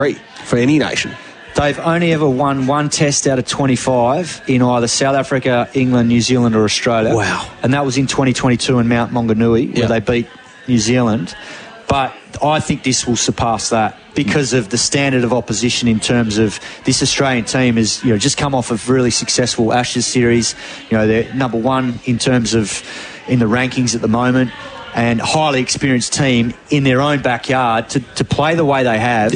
for any nation. They've only ever won one test out of 25 in either South Africa, England, New Zealand or Australia. Wow. And that was in 2022 in Mount Maunganui, where they beat New Zealand. But I think this will surpass that because of the standard of opposition in terms of this Australian team has just come off a really successful Ashes series. They're number one in terms of in the rankings at the moment, and highly experienced team in their own backyard to play the way they have.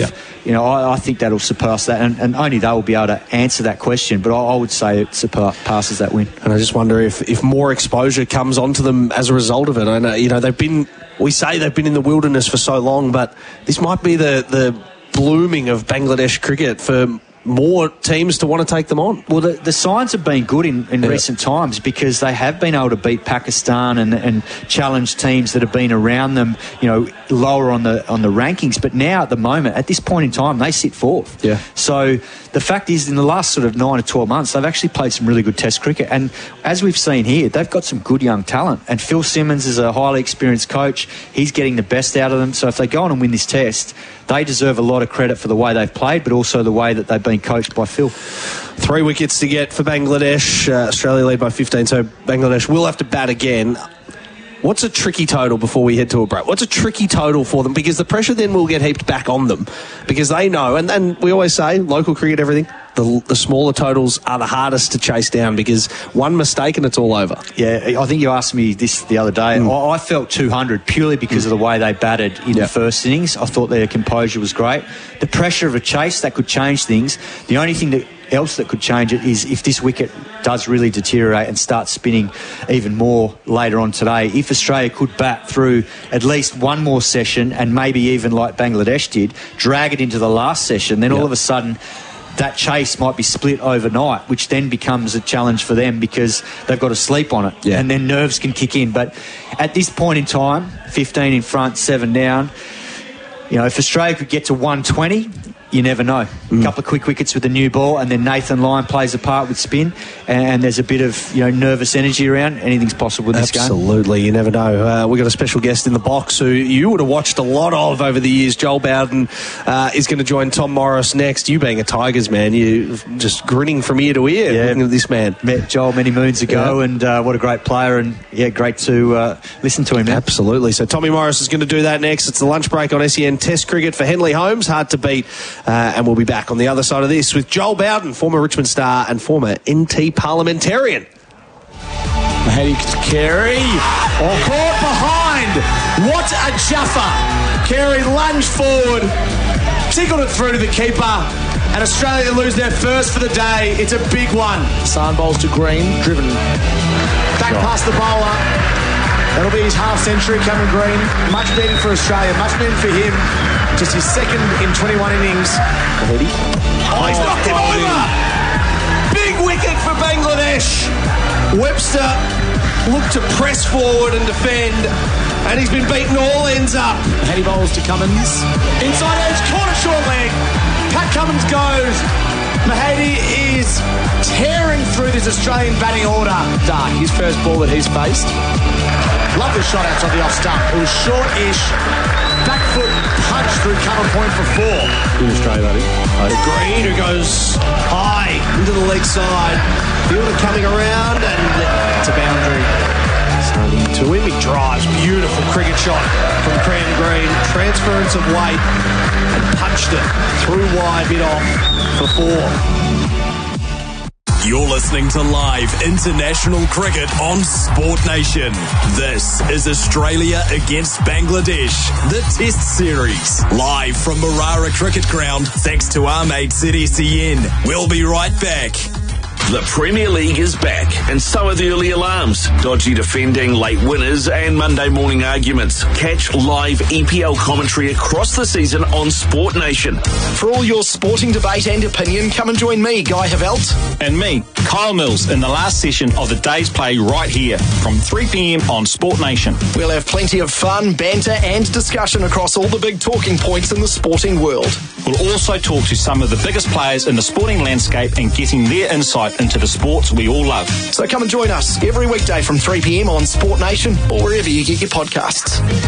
I think that'll surpass that, and only they will be able to answer that question. But I would say it surpasses that win. And I just wonder if more exposure comes onto them as a result of it. I know, we say they've been in the wilderness for so long, but this might be the blooming of Bangladesh cricket for more teams to want to take them on. Well, the signs have been good in recent times because they have been able to beat Pakistan and challenge teams that have been around them, lower on the rankings. But now, at the moment, at this point in time, they sit fourth. Yeah. So the fact is, in the last sort of 9 to 12 months, they've actually played some really good Test cricket. And as we've seen here, they've got some good young talent. And Phil Simmons is a highly experienced coach. He's getting the best out of them. So if they go on and win this Test, they deserve a lot of credit for the way they've played, but also the way that they've been coached by Phil. 3 wickets to get for Bangladesh. Australia lead by 15, so Bangladesh will have to bat again. What's a tricky total before we head to a break? What's a tricky total for them? Because the pressure then will get heaped back on them because they know, and we always say, local cricket, everything, the smaller totals are the hardest to chase down because one mistake and it's all over. Yeah, I think you asked me this the other day. I felt 200 purely because of the way they batted in the first innings. I thought their composure was great. The pressure of a chase, that could change things. The only thing else that could change it is if this wicket does really deteriorate and start spinning even more later on today. If Australia could bat through at least one more session and maybe even like Bangladesh did, drag it into the last session, then all of a sudden that chase might be split overnight, which then becomes a challenge for them because they've got to sleep on it and then nerves can kick in. But at this point in time, 15 in front, 7 down, if Australia could get to 120, you never know. A couple of quick wickets with the new ball, and then Nathan Lyon plays a part with spin, and there's a bit of nervous energy around. Anything's possible in this game. Absolutely, you never know. We've got a special guest in the box who you would have watched a lot of over the years. Joel Bowden is going to join Tom Morris next. You being a Tigers man, you just grinning from ear to ear looking at this man. Met Joel many moons ago, and what a great player, and great to listen to him now. Absolutely. So Tommy Morris is going to do that next. It's the lunch break on SEN Test Cricket for Henley Holmes. Hard to beat. And we'll be back on the other side of this with Joel Bowden, former Richmond star and former NT parliamentarian. Mahedi Carey, all caught behind. What a juffer. Carey lunged forward, tickled it through to the keeper, and Australia lose their first for the day. It's a big one. San bowls to Green, driven back past the bowler. That'll be his half century, Cameron Green. Much needed for Australia, much needed for him. Just his second in 21 innings. Mahedi. Oh, he's knocked him over! Big wicket for Bangladesh. Webster looked to press forward and defend, and he's been beaten all ends up. Mahedi bowls to Cummins. Inside edge, caught a short leg. Pat Cummins goes. Mahedi is tearing through this Australian batting order. Dark, his first ball that he's faced. Lovely shot outside the off stump. It was short-ish. Back foot punch through cover point for 4. In Australia, that is. Green, who goes high into the leg side. Fielder coming around, and it's a boundary. To him, he drives. Beautiful cricket shot from Cran Green. Transference of weight, and punched it through wide, bit off for 4. You're listening to live international cricket on Sport Nation. This is Australia against Bangladesh, the Test Series. Live from Marara Cricket Ground, thanks to our mates at SEN. We'll be right back. The Premier League is back, and so are the early alarms, dodgy defending, late winners, and Monday morning arguments. Catch live EPL commentary across the season on Sport Nation. For all your sporting debate and opinion, come and join me, Guy Havelt. And me, Kyle Mills, in the last session of the day's play right here from 3 p.m. on Sport Nation. We'll have plenty of fun, banter, and discussion across all the big talking points in the sporting world. We'll also talk to some of the biggest players in the sporting landscape and getting their insight into the sports we all love. So come and join us every weekday from 3 p.m. on Sport Nation or wherever you get your podcasts.